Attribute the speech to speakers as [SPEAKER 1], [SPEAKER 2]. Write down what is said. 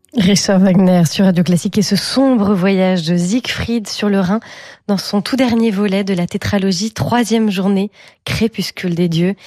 [SPEAKER 1] Richard Wagner sur Radio Classique et ce sombre voyage de Siegfried sur le Rhin dans son tout dernier volet de la tétralogie Troisième journée, Crépuscule des dieux.